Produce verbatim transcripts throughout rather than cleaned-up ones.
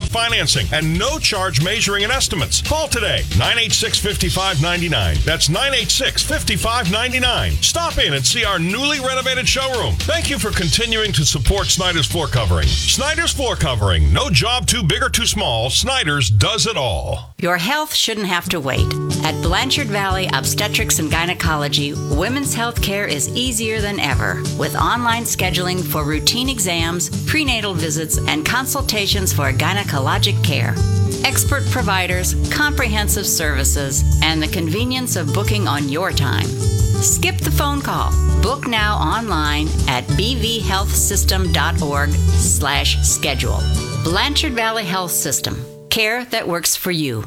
financing, and no charge measuring and estimates. Call today, nine eight six, five five nine nine. That's nine eight six, five five nine nine. Stop in and see our newly renovated showroom. Thank you for continuing to support Snyder's Floor Covering. Snyder's Floor Covering. No job too big or too small. Snyder's does it all. Your health shouldn't have to wait. At Blanchard Valley Obstetrics and Gynecology, women's health care is easier than ever, with online scheduling for routine exams, prenatal visits, and consultations for gynecologic care. Expert providers, comprehensive services, and the convenience of booking on your time. Skip the phone call. Book now online at b v health system dot org slash schedule. Blanchard Valley Health System. Care that works for you.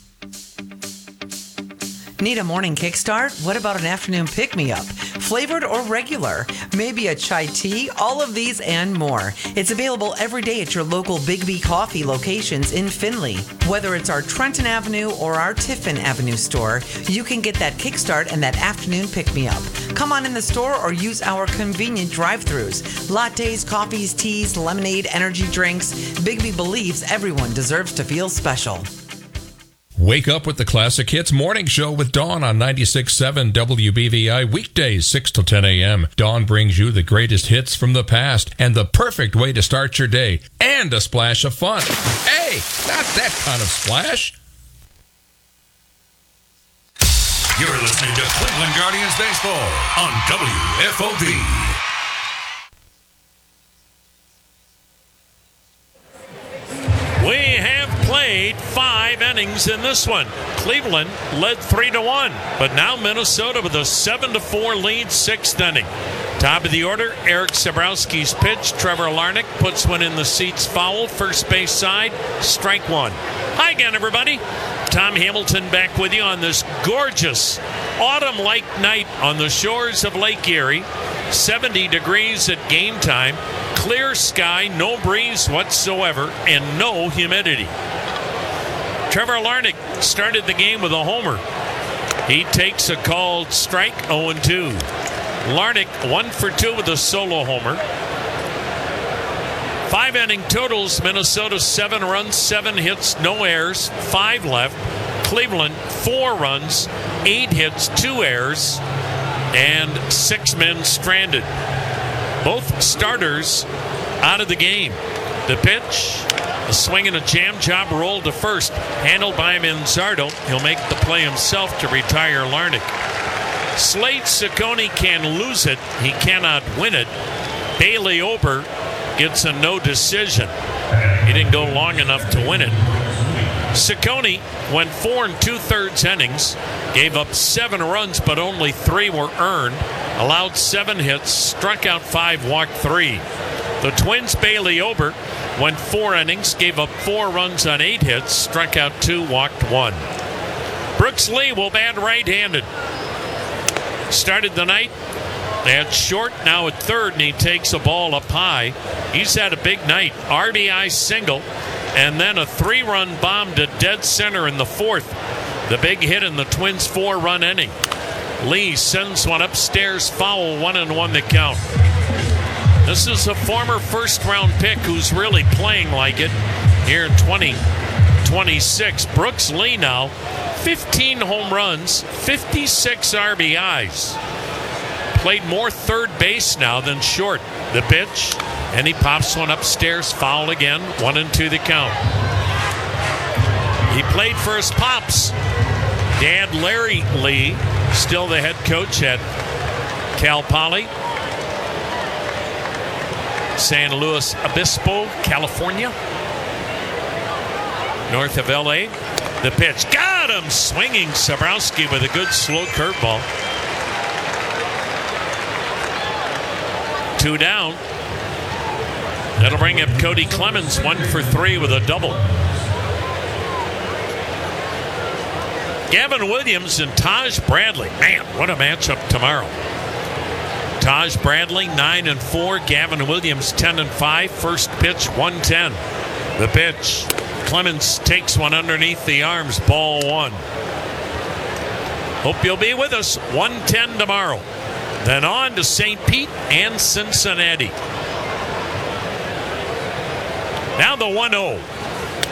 Need a morning kickstart? What about an afternoon pick-me-up? Flavored or regular? Maybe a chai tea? All of these and more. It's available every day at your local Big B Coffee locations in Findlay. Whether it's our Trenton Avenue or our Tiffin Avenue store, you can get that kickstart and that afternoon pick-me-up. Come on in the store or use our convenient drive-thrus. Lattes, coffees, teas, lemonade, energy drinks. Big B believes everyone deserves to feel special. Wake up with the Classic Hits Morning Show with Dawn on ninety-six point seven W B V I, weekdays six to ten a.m. Dawn brings you the greatest hits from the past and the perfect way to start your day, and a splash of fun. Hey, not that kind of splash. You're listening to Cleveland Guardians Baseball on W F O D. We have played five innings in this one. Cleveland led three to one, but now Minnesota with a seven to four lead, sixth inning. Top of the order, Eric Sabrowski's pitch. Trevor Larnach puts one in the seats foul, first base side, strike one. Hi again, everybody. Tom Hamilton back with you on this gorgeous autumn-like night on the shores of Lake Erie. seventy degrees at game time. Clear sky, no breeze whatsoever, and no humidity. Trevor Larnach started the game with a homer. He takes a called strike, oh and two. Larnach one for two with a solo homer. Five inning totals. Minnesota seven runs, seven hits, no errors, five left. Cleveland four runs, eight hits, two errors, and six men stranded. Both starters out of the game. The pitch, a swing and a jam job roll to first, handled by Manzardo. He'll make the play himself to retire Larnach. Slade Ciccone can lose it. He cannot win it. Bailey Ober gets a no decision. He didn't go long enough to win it. Ciccone went four and two-thirds innings, gave up seven runs, but only three were earned, allowed seven hits, struck out five, walked three. The Twins' Bailey Ober went four innings, gave up four runs on eight hits, struck out two, walked one. Brooks Lee will bat right-handed. Started the night at short, now at third, and he takes a ball up high. He's had a big night. R B I single, and then a three-run bomb to dead center in the fourth. The big hit in the Twins' four-run inning. Lee sends one upstairs, foul, one and one to count. This is a former first-round pick who's really playing like it here in twenty twenty-six. Brooks Lee now, fifteen home runs, fifty-six R B Is. Played more third base now than short. The pitch, and he pops one upstairs, foul again, one and two the count. He played for his pops. Dad Larry Lee, still the head coach at Cal Poly. San Luis Obispo, California. North of L A. The pitch, got him! Swinging Sabrowski with a good slow curveball. Two down. That'll bring up Cody Clemens, one for three with a double. Gavin Williams and Taj Bradley. Man, what a matchup tomorrow. Taj Bradley, nine and four. Gavin Williams, ten and five. First pitch, one ten. The pitch. Clemens takes one underneath the arms. Ball one. Hope you'll be with us. one ten tomorrow. Then on to Saint Pete and Cincinnati. Now the one oh.